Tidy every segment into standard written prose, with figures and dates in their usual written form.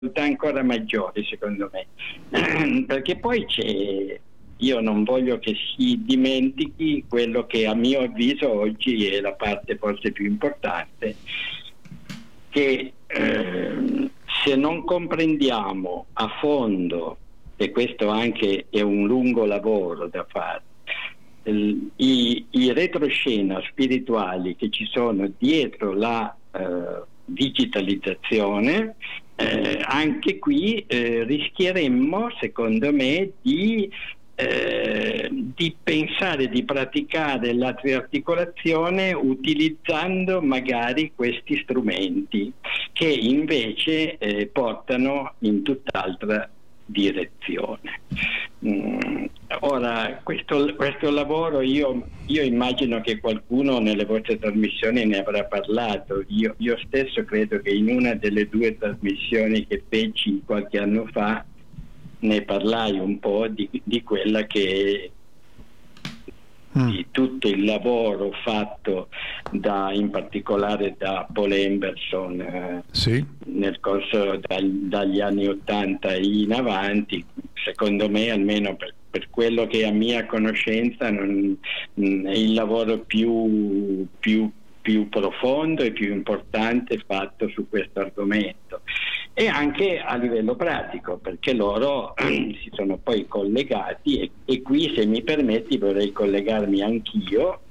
ancora maggiori, secondo me, perché poi io non voglio che si dimentichi quello che a mio avviso oggi è la parte forse più importante, che se non comprendiamo a fondo, e questo anche è un lungo lavoro da fare, i retroscena spirituali che ci sono dietro la digitalizzazione, anche qui rischieremmo, secondo me, di pensare di praticare la triarticolazione utilizzando magari questi strumenti che invece portano in tutt'altra direzione. Ora, questo lavoro io immagino che qualcuno nelle vostre trasmissioni ne avrà parlato. Io stesso credo che in una delle 2 trasmissioni che feci qualche anno fa ne parlai un po' di quella che di tutto il lavoro fatto in particolare da Paul Emberson nel corso dagli anni 80 in avanti. Secondo me, almeno per quello che è a mia conoscenza, è il lavoro più profondo e più importante fatto su questo argomento, e anche a livello pratico, perché loro si sono poi collegati, e qui, se mi permetti, vorrei collegarmi anch'io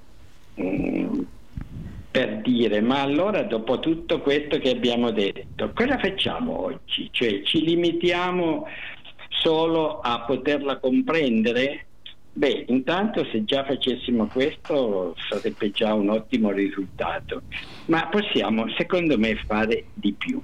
per dire: ma allora, dopo tutto questo che abbiamo detto, cosa facciamo oggi? Cioè, ci limitiamo solo a poterla comprendere? Beh, intanto, se già facessimo questo sarebbe già un ottimo risultato, ma possiamo, secondo me, fare di più.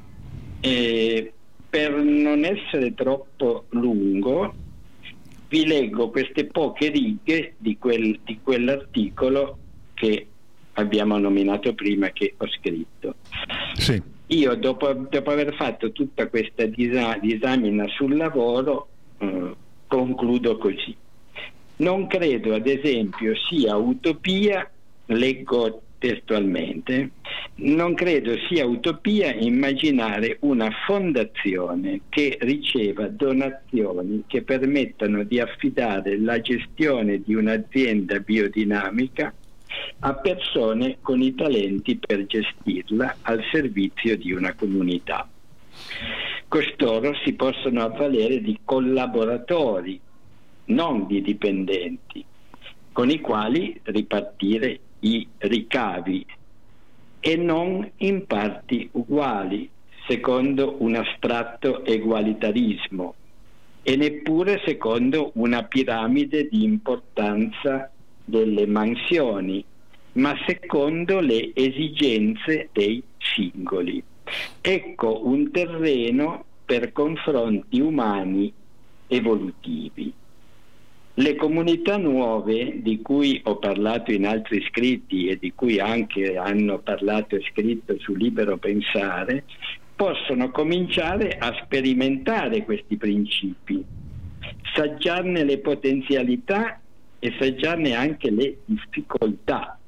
Per non essere troppo lungo, vi leggo queste poche righe di quell'articolo che abbiamo nominato prima, che ho scritto. Sì. Io, dopo aver fatto tutta questa disamina sul lavoro, concludo così. Non credo, ad esempio, sia utopia, leggo testualmente, non credo sia utopia immaginare una fondazione che riceva donazioni che permettano di affidare la gestione di un'azienda biodinamica a persone con i talenti per gestirla al servizio di una comunità. Costoro si possono avvalere di collaboratori, non di dipendenti, con i quali ripartire i ricavi, e non in parti uguali, secondo un astratto egualitarismo, e neppure secondo una piramide di importanza delle mansioni, ma secondo le esigenze dei singoli. Ecco un terreno per confronti umani evolutivi. Le comunità nuove, di cui ho parlato in altri scritti e di cui anche hanno parlato e scritto su Libero Pensare, possono cominciare a sperimentare questi principi, saggiarne le potenzialità e saggiarne anche le difficoltà.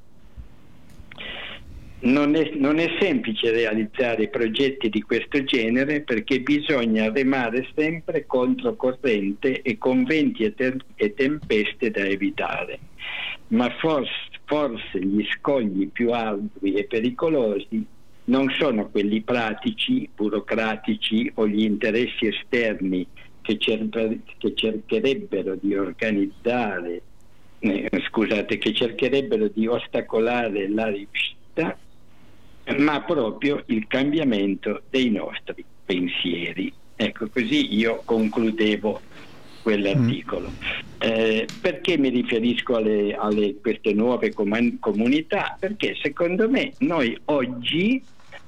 Non è semplice realizzare progetti di questo genere, perché bisogna remare sempre controcorrente e con venti e tempeste da evitare. Ma forse gli scogli più ardui e pericolosi non sono quelli pratici, burocratici, o gli interessi esterni che cercherebbero di organizzare, che cercherebbero di ostacolare la riuscita, ma proprio il cambiamento dei nostri pensieri. Ecco, così io concludevo quell'articolo. Perché mi riferisco alle queste nuove comunità? Perché secondo me noi oggi,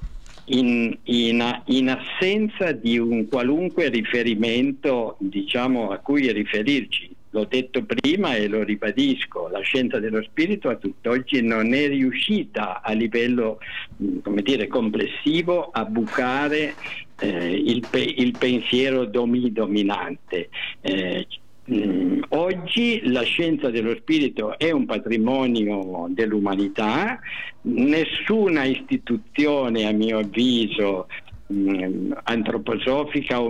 in assenza di un qualunque riferimento, diciamo, a cui riferirci, l'ho detto prima e lo ribadisco, la scienza dello spirito a tutt'oggi non è riuscita a livello, come dire, complessivo a bucare il pensiero dominante. Oggi la scienza dello spirito è un patrimonio dell'umanità, nessuna istituzione, a mio avviso, antroposofica o